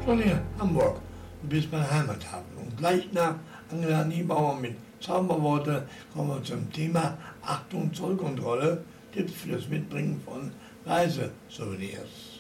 Schon in Hamburg, du bist mein Heimathafen. Und gleich nach Angela Niebauer mit Zauberworte kommen wir zum Thema Achtung Zollkontrolle, Tipps für das Mitbringen von Reisesouvenirs.